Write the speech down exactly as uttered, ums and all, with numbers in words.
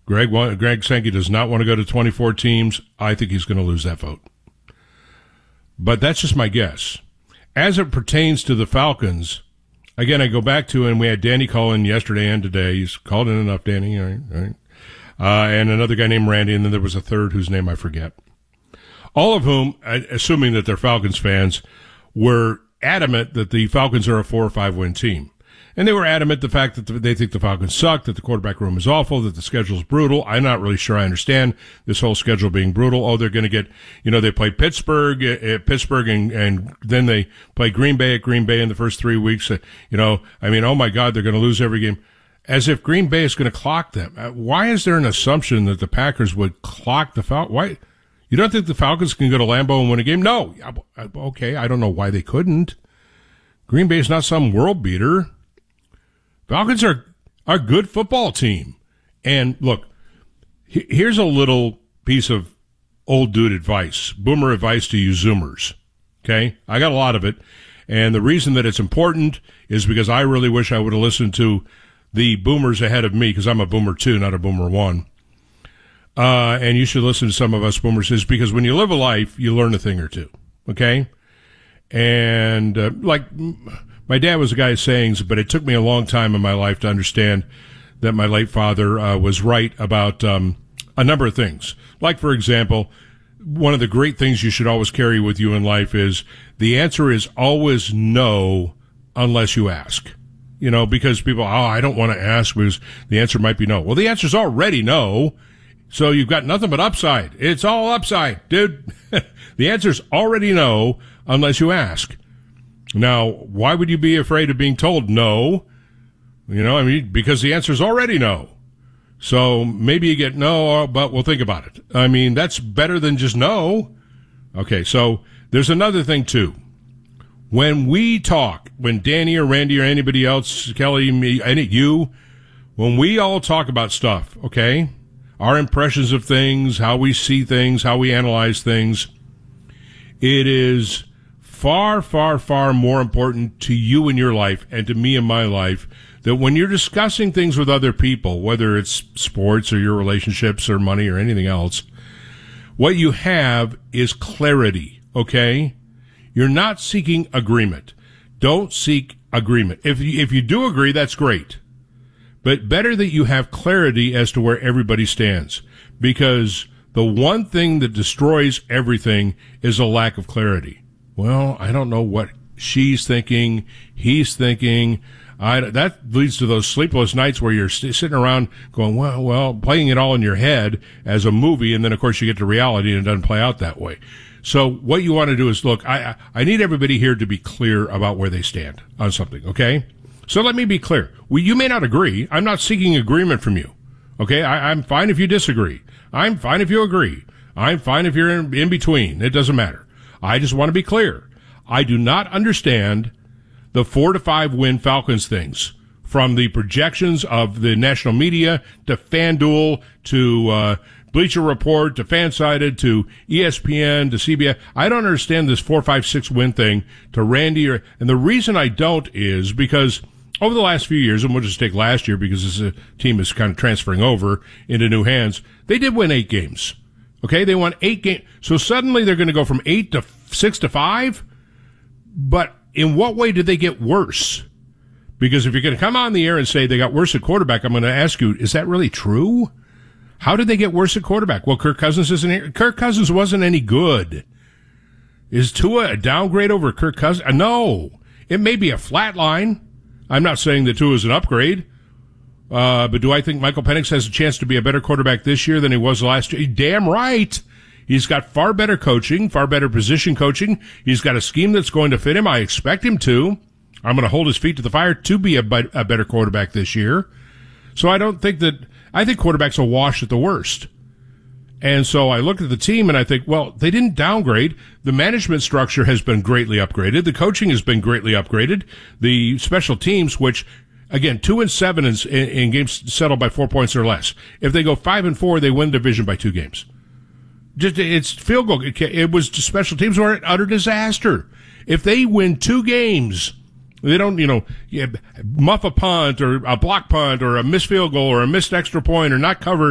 Greg Greg Sankey does not want to go to twenty-four teams. I think he's going to lose that vote. But that's just my guess. As it pertains to the Falcons, again, I go back to, and we had Danny call in yesterday and today. He's called in enough, Danny, all right, all right. Uh, and another guy named Randy, and then there was a third whose name I forget. All of whom, assuming that they're Falcons fans, were adamant that the Falcons are a four or five win team. And they were adamant the fact that they think the Falcons suck, that the quarterback room is awful, that the schedule is brutal. I'm not really sure I understand this whole schedule being brutal. Oh, they're going to get, you know, they play Pittsburgh at Pittsburgh and, and then they play Green Bay at Green Bay in the first three weeks. You know, I mean, oh my God, they're going to lose every game. As if Green Bay is going to clock them. Why is there an assumption that the Packers would clock the Falcons? Why? You don't think the Falcons can go to Lambeau and win a game? No. Okay, I don't know why they couldn't. Green Bay is not some world beater. Falcons are are a good football team. And look, here's a little piece of old dude advice, boomer advice to you Zoomers. Okay? I got a lot of it. And the reason that it's important is because I really wish I would have listened to the boomers ahead of me, because I'm a boomer two, not a boomer one. Uh, and you should listen to some of us boomers, is because when you live a life, you learn a thing or two. Okay? And uh, like... My dad was a guy of sayings, but it took me a long time in my life to understand that my late father uh, was right about um, a number of things. Like, for example, one of the great things you should always carry with you in life is the answer is always no unless you ask. You know, because people, oh, I don't want to ask because the answer might be no. Well, the answer's already no, so you've got nothing but upside. It's all upside, dude. The answer's already no unless you ask. Now, why would you be afraid of being told no? You know, I mean, because the answer's already no. So maybe you get no, but we'll think about it. I mean, that's better than just no. Okay, so there's another thing, too. When we talk, when Danny or Randy or anybody else, Kelly, me, any you, when we all talk about stuff, okay, our impressions of things, how we see things, how we analyze things, it is far, far, far more important to you in your life and to me in my life that when you're discussing things with other people, whether it's sports or your relationships or money or anything else, what you have is clarity, okay? You're not seeking agreement. Don't seek agreement. If you, if you do agree, that's great. But better that you have clarity as to where everybody stands, because the one thing that destroys everything is a lack of clarity. Well, I don't know what she's thinking, he's thinking. I, that leads to those sleepless nights where you're st- sitting around going, well, well, playing it all in your head as a movie, and then, of course, you get to reality and it doesn't play out that way. So what you want to do is, look, I, I need everybody here to be clear about where they stand on something, okay? So let me be clear. We, you may not agree. I'm not seeking agreement from you, okay? I, I'm fine if you disagree. I'm fine if you agree. I'm fine if you're in, in between. It doesn't matter. I just want to be clear. I do not understand the four to five win Falcons things, from the projections of the national media to FanDuel to uh, Bleacher Report to Fansided to E S P N to C B S. I don't understand this four, five, six win thing to Randy. Or, and the reason I don't is because over the last few years, and we'll just take last year because this is a team is kind of transferring over into new hands, they did win eight games. Okay, they won eight games. So suddenly they're going to go from eight to six to five. But in what way did they get worse? Because if you're going to come on the air and say they got worse at quarterback, I'm going to ask you, is that really true? How did they get worse at quarterback? Well, Kirk Cousins isn't here. Kirk Cousins wasn't any good. Is Tua a downgrade over Kirk Cousins? Uh, no. It may be a flat line. I'm not saying that Tua is an upgrade. Uh, but do I think Michael Penix has a chance to be a better quarterback this year than he was last year? Damn right. He's got far better coaching, far better position coaching. He's got a scheme that's going to fit him. I expect him to. I'm going to hold his feet to the fire to be a, a better quarterback this year. So I don't think that, I think quarterback's a wash at the worst. And so I look at the team and I think, well, they didn't downgrade. The management structure has been greatly upgraded. The coaching has been greatly upgraded. The special teams, which, again, two and seven in, in games settled by four points or less. If they go five and four, they win division by two games. Just, it's field goal. It, it was just special teams were an utter disaster. If they win two games, they don't, you know, muff a punt or a block punt or a missed field goal or a missed extra point or not cover